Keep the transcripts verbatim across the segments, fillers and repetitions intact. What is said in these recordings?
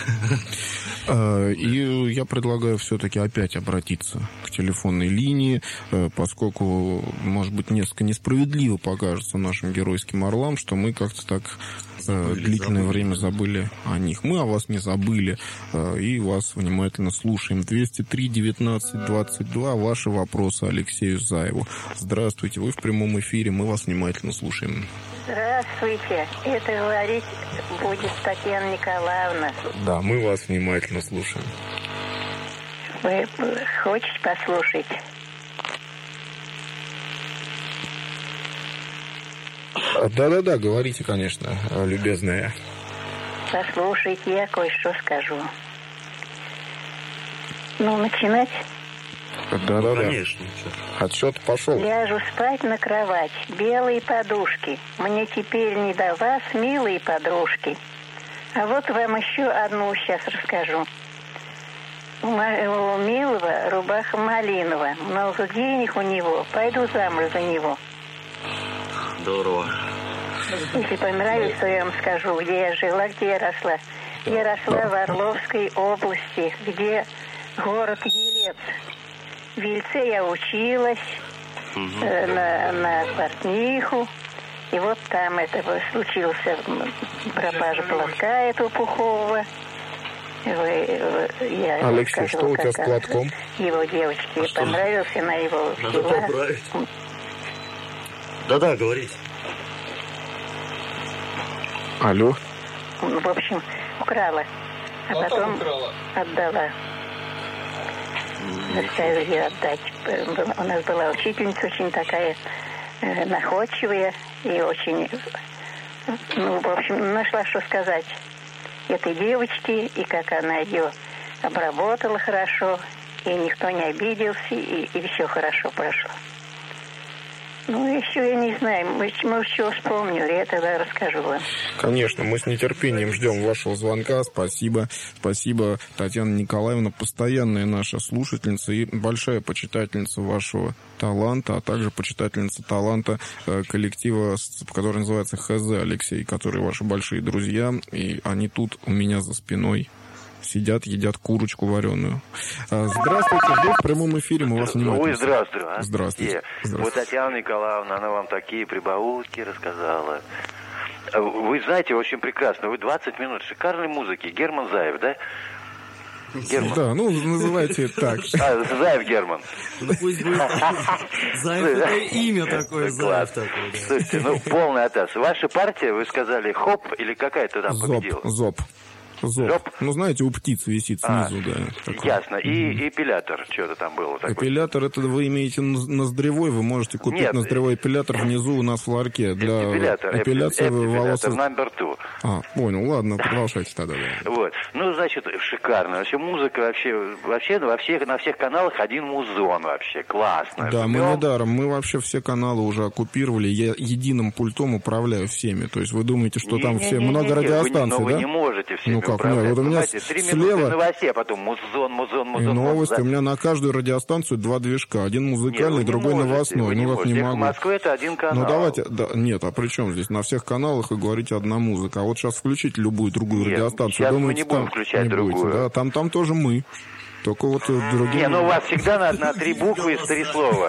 И я предлагаю все-таки опять обратиться к телефонной линии, поскольку, может быть, несколько несправедливо покажется нашим геройским орлам, что мы как-то так забыли, длительное забыли. время забыли о них. Мы о вас не забыли и вас внимательно слушаем. двести три девятнадцать двадцать два. Ваши вопросы Алексею Заеву. Здравствуйте, вы в прямом эфире, мы вас внимательно слушаем. Здравствуйте, это говорить будет Татьяна Николаевна. Да, мы вас внимательно слушаем. Вы хотите послушать? Да-да-да, говорите, конечно, любезная. Послушайте, я кое-что скажу. Ну, начинать? Да-да-да. Ну, конечно. Отсчет пошел. Ляжу спать на кровать, белые подушки. Мне теперь не до вас, милые подружки. А вот вам еще одну сейчас расскажу. У моего милого рубаха малиновая. Много денег у него. Пойду замуж за него. Здорово. Если понравится, то я вам скажу, где я жила, где я росла. Я росла в Орловской области, где город Елец. В Ельце я училась угу. э, на, на портниху. И вот там это случился пропажа платка этого пухового. Вы, я Алексей, что у тебя с платком? Его девочке а понравился, она его взяла. Да-да, говорите. Алло. В общем, украла. А, а потом украла. Отдала. Заставила ее отдать. У нас была учительница очень такая э, находчивая и очень, ну, в общем, нашла, что сказать этой девочке, и как она ее обработала хорошо, и никто не обиделся, и, и все хорошо прошло. Ну, еще я не знаю, может, что вспомню, я тогда расскажу вам. Конечно, мы с нетерпением ждем вашего звонка. Спасибо. Спасибо, Татьяна Николаевна, постоянная наша слушательница и большая почитательница вашего таланта, а также почитательница таланта э, коллектива, который называется ХЗ, Алексей, которые ваши большие друзья, и они тут у меня за спиной сидят, едят курочку вареную. Здравствуйте, вы в прямом эфире, мы вас внимательно. Ой, здравствуйте. А? Здравствуйте. Здравствуйте. Вот Татьяна Николаевна, она вам такие прибаутки рассказала. Вы знаете, очень прекрасно, вы двадцать минут шикарной музыки. Герман Заев, да? Герман. Да, ну, называйте так. А, Заев Герман. Ну, пусть будет Заев, это имя такое, Заев такое. Слушайте, ну, полный атас. Ваша партия, вы сказали, хоп, или какая-то там победила? Зоб, зоб. Зоб. Жоп. Ну, знаете, у птиц висит снизу, а, да. Такой. Ясно. И mm-hmm. эпилятор, что-то там было. Такое. Эпилятор, это вы имеете ноздревой, вы можете купить Нет. ноздревой эпилятор внизу у нас в ларьке для эпилятор, эпиляции волос. Эпилятор номер два. А, понял, ладно, продолжайте тогда. Да. Вот. Ну, значит, шикарно. Вообще музыка вообще, вообще во всех, на всех каналах один музон вообще. Классно. Да, мы недаром. Мы вообще все каналы уже оккупировали. Я единым пультом управляю всеми. То есть вы думаете, что не, там не, все не, много не, радиостанций, вы, да? Вы не можете всеми ну как, управлять. Нет, вот у меня три слева... минуты новостей, а потом музон, музон, музон. И новости. Да? У меня на каждую радиостанцию два движка. Один музыкальный, нет, другой можете, новостной. Ну как не могу. В Москве это один канал. Ну давайте... Да, нет, а при чем здесь? На всех каналах вы говорите одна музыка. А вот сейчас включите любую другую нет, радиостанцию. Сейчас Думаете, мы не будем там включать не другую. Будете, да? Там, там тоже мы. Только вот другие... Не, ну у вас всегда на, на три буквы из три слова.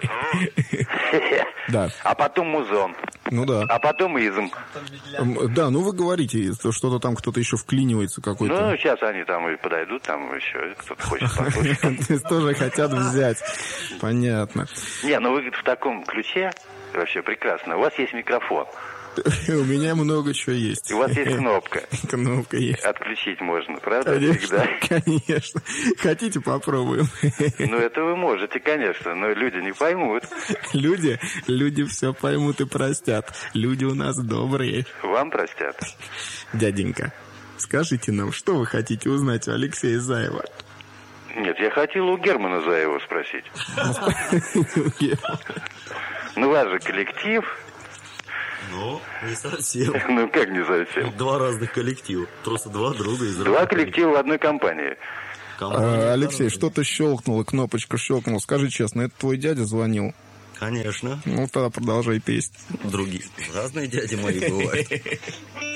Да. А потом музон. Ну да. А потом изм. Да, ну вы говорите, что-то там кто-то еще вклинивается какой-то. Ну, сейчас они там и подойдут, там еще кто-то хочет послушать. Тоже хотят взять. Понятно. Не, ну вы в таком ключе вообще прекрасно. У вас есть микрофон. У меня много чего есть. У вас есть кнопка. Кнопка есть. Отключить можно, правда? Конечно, всегда? Конечно. Хотите, попробуем? Ну, это вы можете, конечно, но люди не поймут. Люди, люди все поймут и простят. Люди у нас добрые. Вам простят? Дяденька, скажите нам, что вы хотите узнать у Алексея Заева? Нет, я хотел у Германа Заева спросить. Ну, у вас же коллектив... Ну, не совсем. Ну, как не совсем? Два разных коллектива. Просто два друга из разных. Два коллектива в одной компании. А, Алексей, что-то щелкнуло, кнопочка щелкнула. Скажи честно, это твой дядя звонил? Конечно. Ну, тогда продолжай петь. Другие. Разные дяди мои бывают.